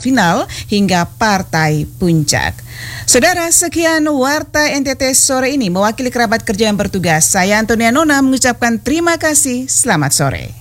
perempat final hingga partai puncak. Saudara, sekian Warta NTT sore ini. Mewakili kerabat kerja yang bertugas, saya Antonia Nona mengucapkan terima kasih. Selamat sore.